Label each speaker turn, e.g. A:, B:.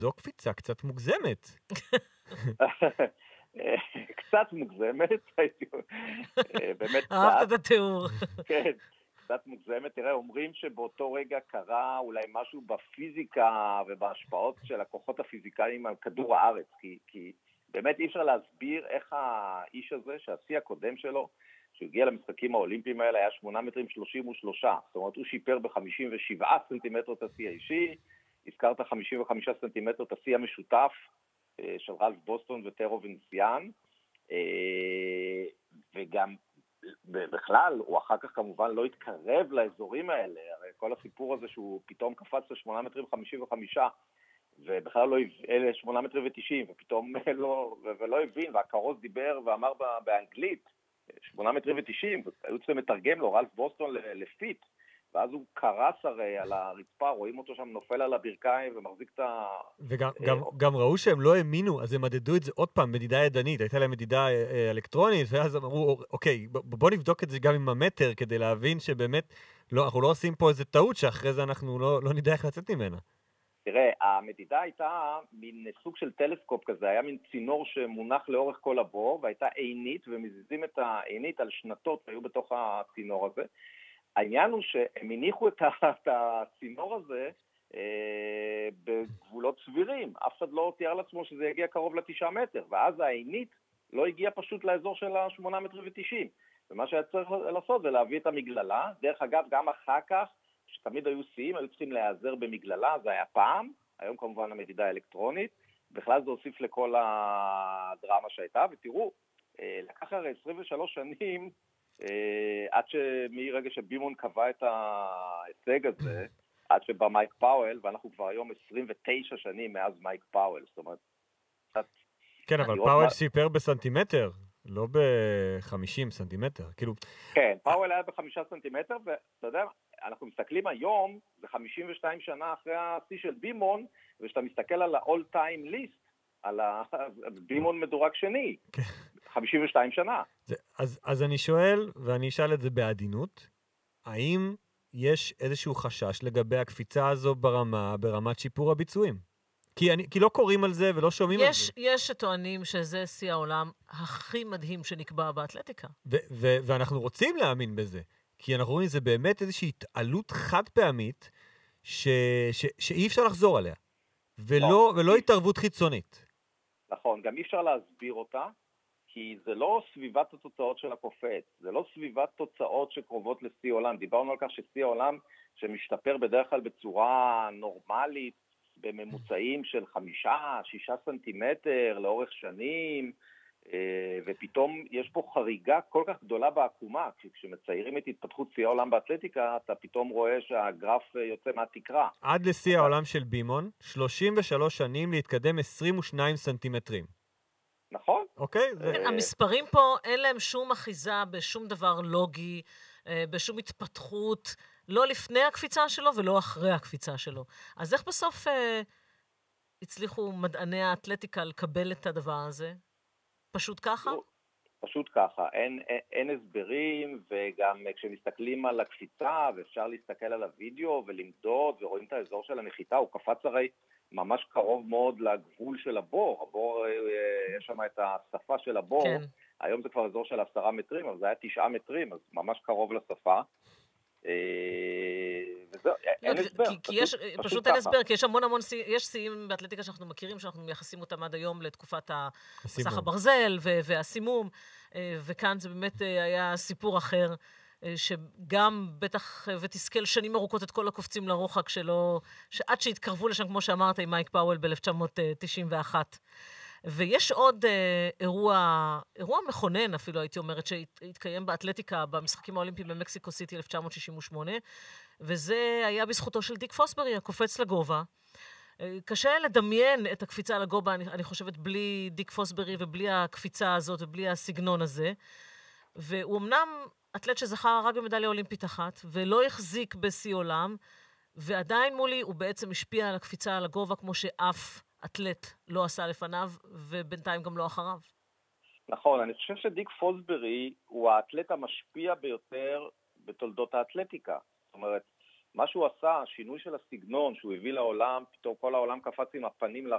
A: זו קפיצה קצת מוגזמת.
B: קצת מוגזמת, באמת
C: אהבת את התיאור.
B: כן, קצת מוגזמת. תראה, אומרים שבאותו רגע קרה אולי משהו בפיזיקה ובהשפעות של הכוחות הפיזיקליים על כדור הארץ, כי באמת אי אפשר להסביר איך האיש הזה, שהשיא הקודם שלו, שהוא הגיע למשחקים האולימפיים האלה, היה 8 מטרים 33. זאת אומרת, הוא שיפר ב-57 סנטימטר את השיא האישי, הזכרת 55 סנטימטר את השיא המשותף של רז בוסטון וטרו ונסיאן, וגם בכלל, הוא אחר כך כמובן לא התקרב לאזורים האלה, הרי כל הסיפור הזה שהוא פתאום קפץ ל-8 מטרים 55, ובכלל לא אלה 8 מטרים ו-90, ופתאום לא הבין, והקרוס דיבר ואמר באנגלית, 8 מטרים ו-90, היו צריכים לתרגם לו, רז בוסטון לפיט, ואז הוא קרס הרי על הרצפה, רואים אותו שם נופל על הברכיים ומחזיק את ה...
A: וגם ראו שהם לא האמינו, אז הם מדדו את זה עוד פעם, מדידה ידנית, הייתה להם מדידה אלקטרונית, ואז אמרו, אוקיי, בוא נבדוק את זה גם עם המטר, כדי להבין שבאמת, אנחנו לא עושים פה איזה טעות, שאחרי זה אנחנו לא נדע איך לצאת ממנה.
B: תראה, המדידה הייתה מין סוג של טלסקופ כזה, היה מין צינור שמונח לאורך כל הבור, והייתה עינית, ומזיזים את העינית על שנתות, היו בתוך הצינור הזה. העניין הוא שהם הניחו את הצינור הזה בגבולות סבירים, אף אחד לא תיאר לעצמו שזה יגיע קרוב ל9 מטר, ואז העינית לא הגיעה פשוט לאזור של ה8 מטר ו-90, ומה שהיה צריך לעשות זה להביא את המגללה, דרך אגב גם אחר כך, שתמיד היו שיאים, היו צריכים להיעזר במגללה, זה היה פעם, היום כמובן המדידה האלקטרונית, בכלל זה הוסיף לכל הדרמה שהייתה, ותראו, לקח הרי 23 שנים, עד מרגע שבימון קבע את ההישג הזה, עד שבא מייק פאוול, ואנחנו כבר היום 29 שנים מאז מייק פאוול, זאת אומרת,
A: כן, אבל פאוול סיפר בסנטימטר, לא ב50 סנטימטר, כאילו...
B: כן, פאוול היה ב5 סנטימטר, ואתה יודע, אנחנו מסתכלים היום, זה 52 שנה אחרי השיא של בימון, ושאתה מסתכל על ה-all time list, על בימון מדורג שני, 52 שנה.
A: אז אני שואל, ואני אשאל את זה בעדינות, האם יש איזשהו חשש לגבי הקפיצה הזו ברמת שיפור הביצועים? כי לא קוראים על זה ולא שומעים על זה.
C: יש שטוענים שזה שיא העולם הכי מדהים שנקבע באתלטיקה.
A: ואנחנו רוצים להאמין בזה, כי אנחנו רואים זה באמת איזושהי התעלות חד פעמית, שאי אפשר לחזור עליה, ולא התערבות חיצונית.
B: נכון, גם אי אפשר להסביר אותה, כי זה לא סביבת התוצאות של הקופץ, זה לא סביבת תוצאות שקרובות לשיא עולם. דיברנו על כך ששיא העולם שמשתפר בדרך כלל בצורה נורמלית, בממוצעים של 5-6 סנטימטר לאורך שנים, ופתאום יש פה חריגה כל כך גדולה בעקומה, כשמציירים את התפתחות שיא העולם באתלטיקה, אתה פתאום רואה שהגרף יוצא מהתקרה.
A: עד לשיא העולם של בימון, 33 שנים להתקדם 22 סנטימטרים.
B: נכון.
A: אוקיי?
C: המספרים פה אין להם שום אחיזה בשום דבר לוגי, בשום התפתחות, לא לפני הקפיצה שלו ולא אחרי הקפיצה שלו. אז איך בסוף הצליחו מדעני האתלטיקה לקבל את הדבר הזה? פשוט ככה?
B: פשוט ככה. אין הסברים, וגם כשמסתכלים על הקפיצה, ואפשר להסתכל על הוידאו ולמדוד, ורואים את האזור של הנחיתה, הוא קפץ הרי ממש קרוב מאוד לגבול של הבור. הבור, יש שם את השפה של הבור. כן. היום זה כבר אזור של 10 מטרים, אבל זה היה 9 מטרים, אז ממש קרוב לשפה. וזהו, אין הסבר.
C: פשוט אין הסבר, כי יש המון יש שיאים באתלטיקה שאנחנו מכירים, שאנחנו מייחסים אותם עד היום לתקופת מסך הברזל והסימום, וכאן זה באמת היה סיפור אחר, שגם בטח ותסכל שנים ארוכות את כל הקופצים לרוחק שלו, שעד שהתקרבו לשם, כמו שאמרת, עם מייק פאוול ב-1991. ויש עוד אירוע מכונן אפילו, הייתי אומרת, שהתקיים באתלטיקה במשחקים האולימפיים במקסיקו סיטי 1968, וזה היה בזכותו של דיק פוסברי, הקופץ לגובה. קשה לדמיין את הקפיצה לגובה, אני חושבת, בלי דיק פוסברי ובלי הקפיצה הזאת ובלי הסגנון הזה. והוא אמנם אתלט שזכה רק במדליה אולימפית אחת, ולא החזיק בשיא עולם, ועדיין מולי הוא בעצם השפיע על הקפיצה על הגובה כמו שאף אתלט לא עשה לפניו, ובינתיים גם לא אחריו.
B: נכון, אני חושב שדיק פוסברי הוא האתלט המשפיע ביותר בתולדות האתלטיקה. זאת אומרת, מה שהוא עשה, השינוי של הסגנון שהוא הביא לעולם, פתאום כל העולם קפץ עם הפנים